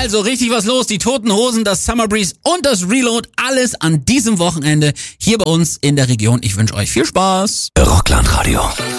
Also richtig was los. Die Toten Hosen, das Summer Breeze und das Reload. Alles an diesem Wochenende hier bei uns in der Region. Ich wünsche euch viel Spaß. Rockland Radio.